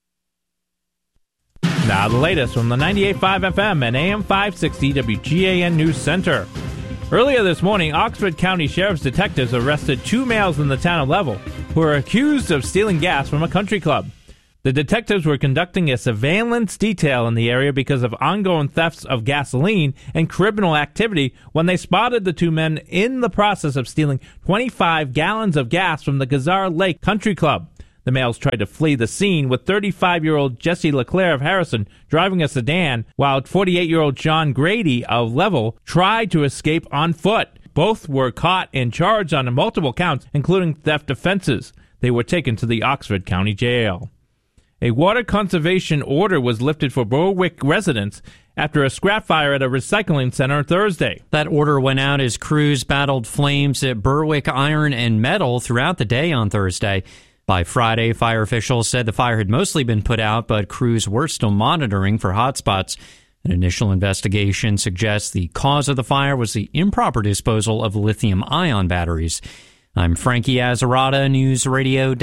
Now the latest from the 98.5 FM and AM 560 WGAN News Center. Earlier this morning, Oxford County Sheriff's detectives arrested 2 males in the town of Level who are accused of stealing gas from a country club. The detectives were conducting a surveillance detail in the area because of ongoing thefts of gasoline and criminal activity when they spotted the 2 men in the process of stealing 25 gallons of gas from the Gazar Lake Country Club. The males tried to flee the scene, with 35-year-old Jesse LeClaire of Harrison driving a sedan, while 48-year-old John Grady of Level tried to escape on foot. Both were caught and charged on multiple counts, including theft offenses. They were taken to the Oxford County Jail. A water conservation order was lifted for Berwick residents after a scrap fire at a recycling center Thursday. That order went out as crews battled flames at Berwick Iron and Metal throughout the day on Thursday. By Friday, fire officials said the fire had mostly been put out, but crews were still monitoring for hotspots. An initial investigation suggests the cause of the fire was the improper disposal of lithium-ion batteries. I'm Frankie Azzarata, News Radio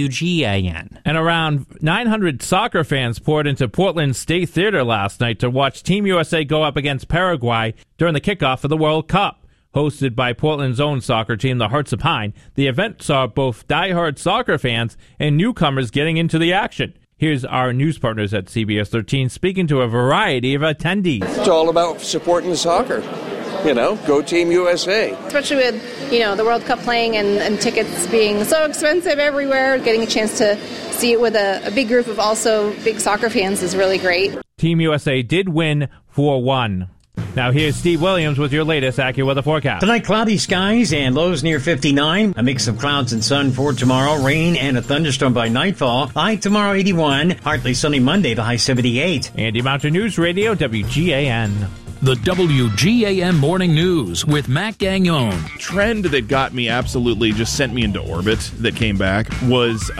WGAN. And around 900 soccer fans poured into Portland State Theater last night to watch Team USA go up against Paraguay during the kickoff of the World Cup. Hosted by Portland's own soccer team, the Hearts of Pine, the event saw both diehard soccer fans and newcomers getting into the action. Here's our news partners at CBS 13 speaking to a variety of attendees. It's all about supporting the soccer. You know, go Team USA. Especially with, the World Cup playing and tickets being so expensive everywhere, getting a chance to see it with a big group of also big soccer fans is really great. Team USA did win 4-1. Now here's Steve Williams with your latest AccuWeather forecast. Tonight, cloudy skies and lows near 59. A mix of clouds and sun for tomorrow. Rain and a thunderstorm by nightfall. High tomorrow 81. Partly sunny Monday, the high 78. Andy Mountain News Radio, WGAN. The WGAN Morning News with Matt Gagnon. Trend that got me absolutely just sent me into orbit that came back was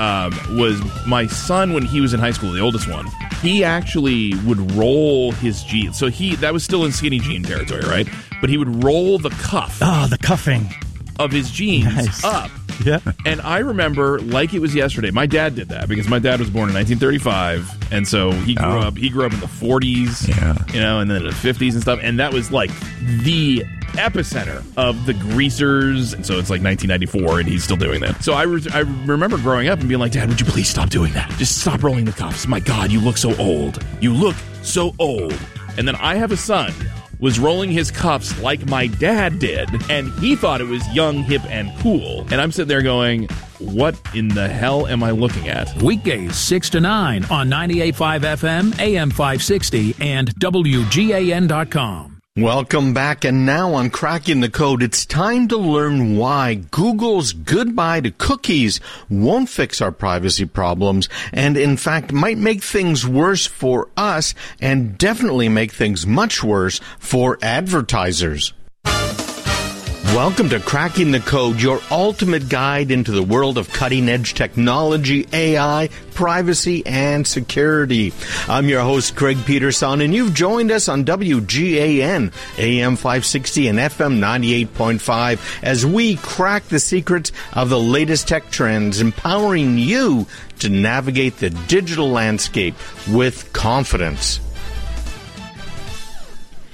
my son when he was in high school, the oldest one. He actually would roll his jeans. So that was still in skinny jean territory, right? But he would roll the cuff. Oh, the cuffing. Of his jeans up. Yeah. And I remember, like it was yesterday, my dad did that because my dad was born in 1935, and so he grew up in the 40s, and then the 50s and stuff, and that was like the epicenter of the greasers, and so it's like 1994, and he's still doing that. So I remember growing up and being like, Dad, would you please stop doing that? Just stop rolling the cuffs. My God, you look so old. You look so old. And then I have a son was rolling his cuffs like my dad did, and he thought it was young, hip, and cool. And I'm sitting there going, what in the hell am I looking at? Weekdays 6 to 9 on 98.5 FM, AM 560, and WGAN.com. Welcome back, and now on Cracking the Code, it's time to learn why Google's goodbye to cookies won't fix our privacy problems and, in fact, might make things worse for us and definitely make things much worse for advertisers. Welcome to Cracking the Code, your ultimate guide into the world of cutting-edge technology, AI, privacy, and security. I'm your host, Craig Peterson, and you've joined us on WGAN, AM 560 and FM 98.5 as we crack the secrets of the latest tech trends, empowering you to navigate the digital landscape with confidence.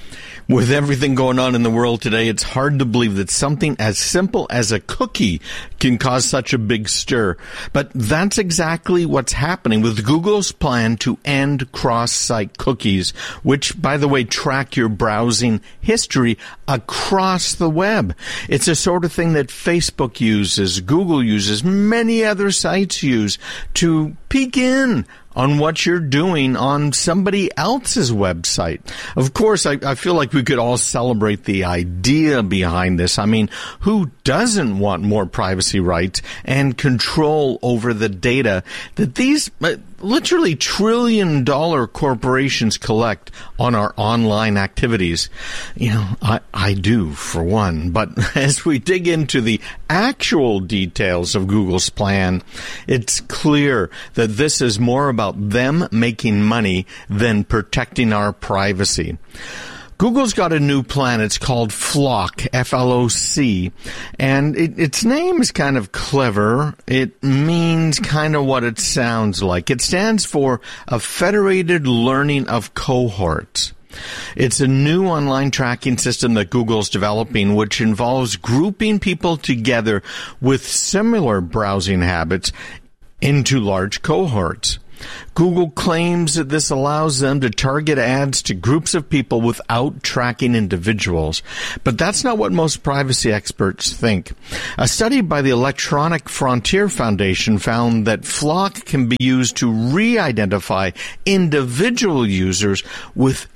With everything going on in the world today, it's hard to believe that something as simple as a cookie can cause such a big stir. But that's exactly what's happening with Google's plan to end cross-site cookies, which, by the way, track your browsing history across the web. It's a sort of thing that Facebook uses, Google uses, many other sites use to peek in on what you're doing on somebody else's website. Of course, I feel like we could all celebrate the idea behind this. I mean, who doesn't want more privacy rights and control over the data that these literally trillion-dollar corporations collect on our online activities? You know, I do, for one. But as we dig into the actual details of Google's plan, it's clear that this is more about them making money than protecting our privacy. Google's got a new plan. It's called FLoC, F-L-O-C, and its name is kind of clever. It means kind of what it sounds like. It stands for a Federated Learning of Cohorts. It's a new online tracking system that Google's developing, which involves grouping people together with similar browsing habits into large cohorts. Google claims that this allows them to target ads to groups of people without tracking individuals. But that's not what most privacy experts think. A study by the Electronic Frontier Foundation found that FLoC can be used to re-identify individual users with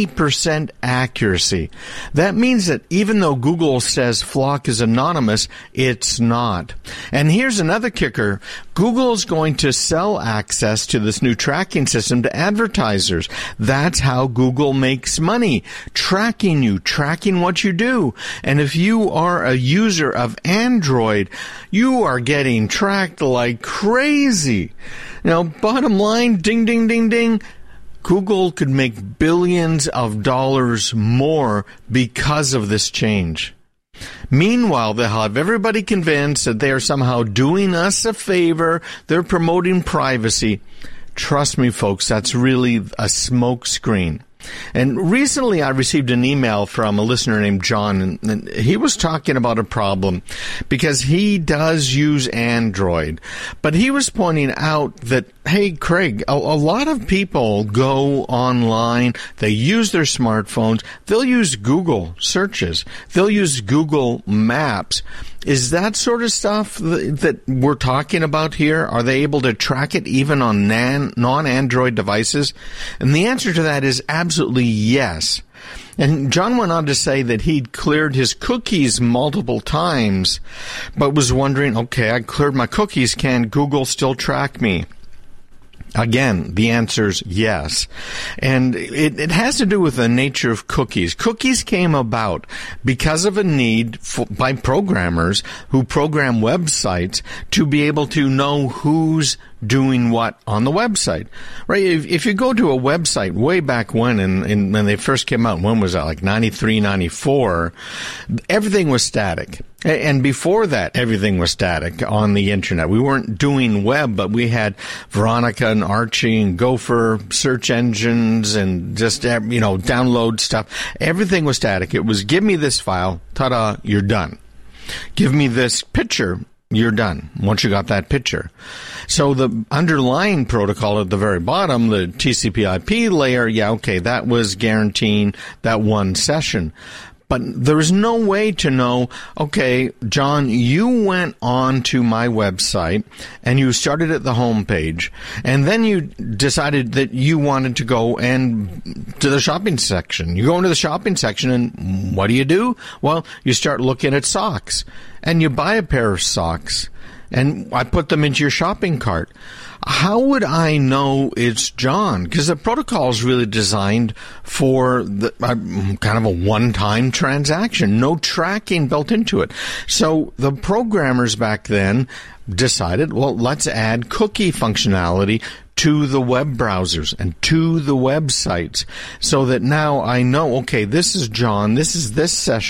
80% accuracy. That means that even though Google says FLoC is anonymous, it's not. And here's another kicker. Google's going to sell access to this new tracking system to advertisers. That's how Google makes money. Tracking you, tracking what you do. And if you are a user of Android, you are getting tracked like crazy. Now, bottom line, ding, ding, ding, ding. Google could make billions of dollars more because of this change. Meanwhile, they'll have everybody convinced that they are somehow doing us a favor. They're promoting privacy. Trust me, folks, that's really a smokescreen. And recently I received an email from a listener named John, and he was talking about a problem because he does use Android. But he was pointing out that, hey, Craig, a lot of people go online, they use their smartphones, they'll use Google searches, they'll use Google Maps. Is that sort of stuff that we're talking about here? Are they able to track it even on non-Android devices? And the answer to that is absolutely yes. And John went on to say that he'd cleared his cookies multiple times, but was wondering, okay, I cleared my cookies. Can Google still track me? Again, the answer's yes. And it has to do with the nature of cookies. Cookies came about because of a need by programmers who program websites to be able to know who's doing what on the website, right? If you go to a website way back when they first came out, when was that, like 93, 94, everything was static. And before that, everything was static on the internet. We weren't doing web, but we had Veronica and Archie and Gopher search engines and just, download stuff. Everything was static. It was, give me this file, ta-da, you're done. Give me this picture, you're done once you got that picture. So the underlying protocol at the very bottom, the TCP/IP layer, yeah, okay, that was guaranteeing that one session. But there is no way to know, okay, John, you went on to my website and you started at the home page, and then you decided that you wanted to go and to the shopping section. You go into the shopping section, and what do? Well, you start looking at socks, and you buy a pair of socks, and I put them into your shopping cart. How would I know it's John? Because the protocol is really designed for kind of a one-time transaction, no tracking built into it. So the programmers back then decided, well, let's add cookie functionality to the web browsers and to the websites so that now I know, okay, this is John, this is this session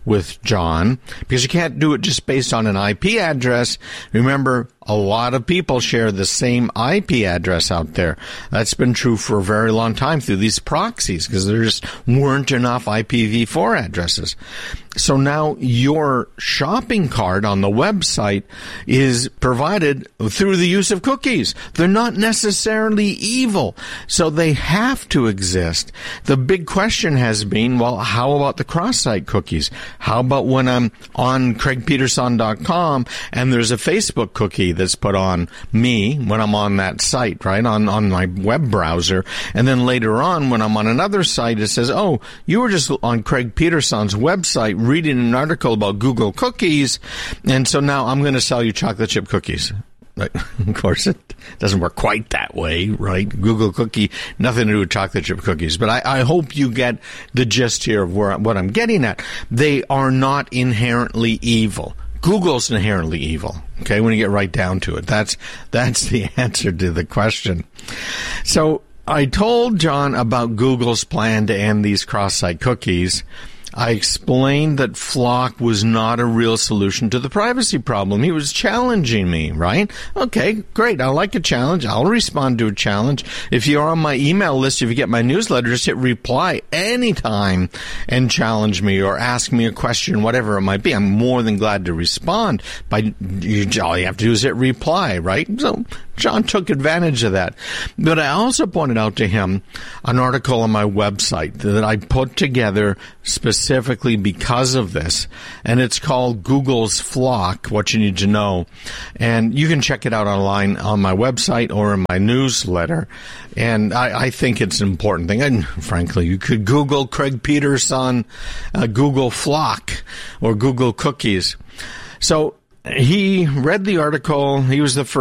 with John, because you can't do it just based on an IP address. Remember, a lot of people share the same IP address out there. That's been true for a very long time through these proxies, because there just weren't enough IPv4 addresses. So now your shopping cart on the website is provided through the use of cookies. They're not necessarily evil, so they have to exist. The big question has been, well, how about the cross-site cookies? How about when I'm on CraigPeterson.com and there's a Facebook cookie that's put on me when I'm on that site, right, on my web browser, and then later on when I'm on another site it says, oh, you were just on Craig Peterson's website reading an article about Google cookies, and so now I'm going to sell you chocolate chip cookies. Right. Of course, it doesn't work quite that way, right? Google cookie, nothing to do with chocolate chip cookies. But I hope you get the gist here of what I'm getting at. They are not inherently evil. Google's inherently evil, okay, when you get right down to it. That's the answer to the question. So I told John about Google's plan to end these cross-site cookies. I explained that FLoC was not a real solution to the privacy problem. He was challenging me, right? Okay, great. I like a challenge. I'll respond to a challenge. If you're on my email list, if you get my newsletter, just hit reply anytime and challenge me or ask me a question, whatever it might be. I'm more than glad to respond. All you have to do is hit reply, right? So John took advantage of that. But I also pointed out to him an article on my website that I put together specifically because of this, and it's called Google's FLoC, What You Need to Know. And you can check it out online on my website or in my newsletter. And I think it's an important thing. And frankly, you could Google Craig Peterson, Google FLoC, or Google cookies. So he read the article. He was the first